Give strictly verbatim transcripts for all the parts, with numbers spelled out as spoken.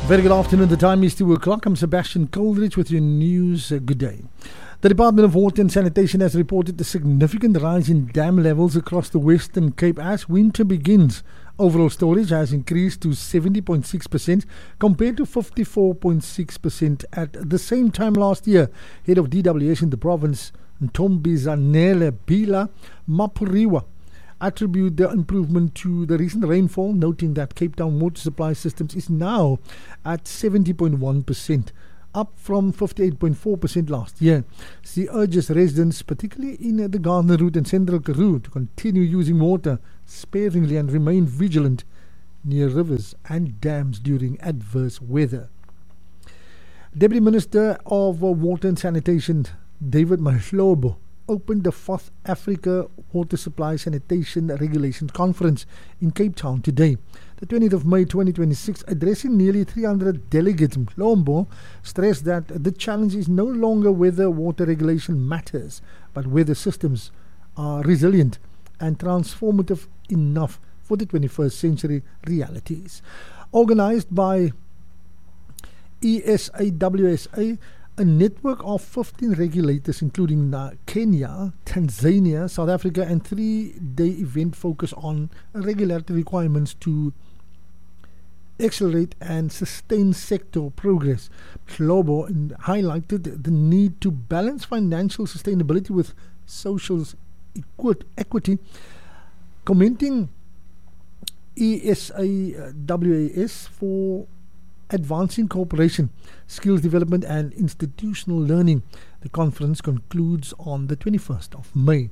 Very good afternoon. The time is two o'clock. I'm Sebastian Coleridge with your news. Uh, good day. The Department of Water and Sanitation has reported a significant rise in dam levels across the Western Cape as winter begins. Overall storage has increased to seventy point six percent compared to fifty-four point six percent at the same time last year. Head of D W S in the province, Ntombizanele Bila Mapuriwa, attribute the improvement to the recent rainfall, noting that Cape Town water supply systems is now at seventy point one percent, up from fifty-eight point four percent last year. She urges residents, particularly in the Gardner Route and Central Karoo, to continue using water sparingly and remain vigilant near rivers and dams during adverse weather. Deputy Minister of Water and Sanitation, David Mahlobo, opened the fourth Africa Water Supply Sanitation Regulations Conference in Cape Town today. The twentieth of May twenty twenty-six, addressing nearly three hundred delegates, Mhlombo stressed that the challenge is no longer whether water regulation matters, but whether systems are resilient and transformative enough for the twenty-first century realities. Organized by E S A W S A, a network of fifteen regulators, including uh, Kenya, Tanzania, South Africa, and three-day event focus on regulatory requirements to accelerate and sustain sector progress. Globo highlighted the need to balance financial sustainability with social equi- equity, commenting E S A W S for advancing cooperation, skills development and institutional learning. The conference concludes on the twenty-first of May.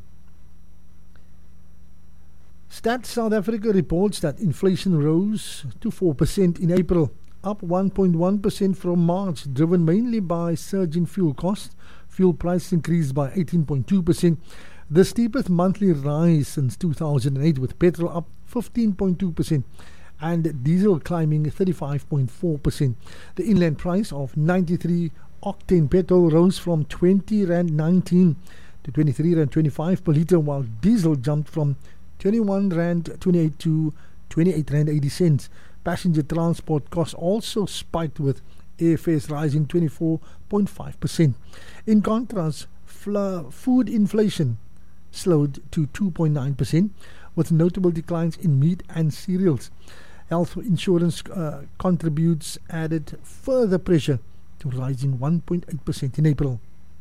Stats South Africa reports that inflation rose to four percent in April, up one point one percent from March, driven mainly by surging fuel costs. Fuel prices increased by eighteen point two percent, the steepest monthly rise since two thousand eight, with petrol up fifteen point two percent. and diesel climbing thirty-five point four percent. The inland price of ninety-three octane petrol rose from twenty rand nineteen to twenty-three rand twenty-five per litre, while diesel jumped from twenty-one rand twenty-eight to twenty-eight rand eighty cents. Passenger transport costs also spiked, with airfares rising twenty-four point five percent. In contrast, fl- food inflation slowed to two point nine percent, with notable declines in meat and cereals. Health insurance uh, contributes added further pressure to rising one point eight percent in April.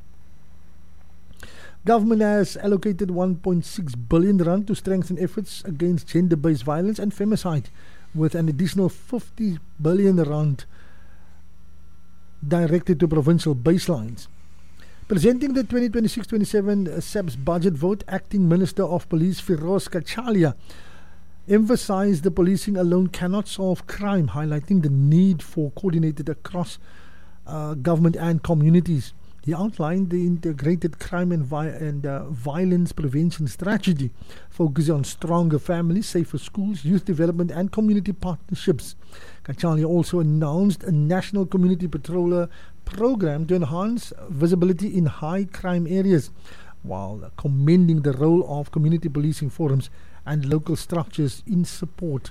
Government has allocated one point six billion rand to strengthen efforts against gender-based violence and femicide, with an additional fifty billion rand directed to provincial baselines. Presenting the twenty twenty-six twenty-seven S A P S budget vote, Acting Minister of Police Firoz Kachalia emphasized the policing alone cannot solve crime, highlighting the need for coordinated across uh, government and communities. He outlined the integrated crime and, vi- and uh, violence prevention strategy, focusing on stronger families, safer schools, youth development and community partnerships. Kachalia also announced a national community patroller program to enhance visibility in high crime areas, while commending the role of community policing forums and local structures in support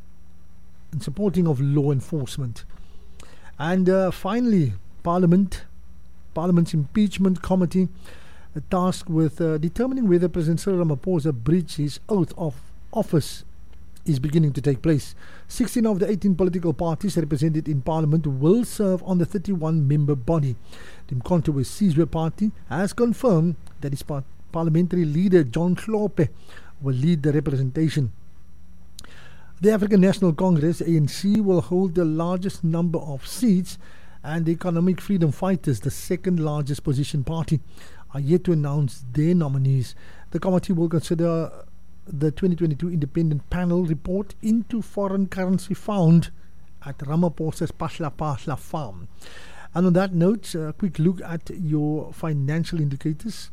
in supporting of law enforcement. And uh, finally, Parliament Parliament's Impeachment Committee, uh, tasked with uh, determining whether President Cyril Ramaphosa breached his oath of office, is beginning to take place. sixteen of the eighteen political parties represented in Parliament will serve on the thirty-one member body. The Mkhonto we Sizwe Party has confirmed that its par- parliamentary leader John Hlophe will lead the representation. The African National Congress, A N C, will hold the largest number of seats, and the Economic Freedom Fighters, the second largest opposition party, are yet to announce their nominees. The committee will consider the twenty twenty-two independent panel report into foreign currency found at Ramaphosa's Pasla Pasla farm. And on that note, a quick look at your financial indicators.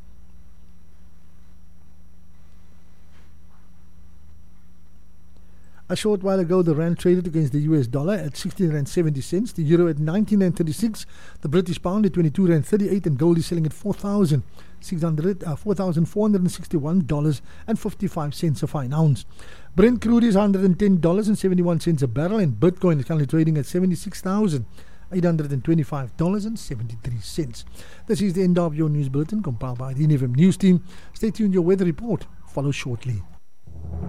A short while ago, the rand traded against the U S dollar at sixteen rand seventy cents, the euro at nineteen rand thirty-six, the British pound at twenty-two rand thirty-eight, and gold is selling at four thousand four hundred sixty-one dollars and fifty-five cents a fine ounce. Brent crude is one hundred ten dollars and seventy-one cents a barrel, and Bitcoin is currently trading at seventy-six thousand eight hundred twenty-five dollars and seventy-three cents. This is the end of your news bulletin compiled by the N F M News Team. Stay tuned, your weather report follows shortly.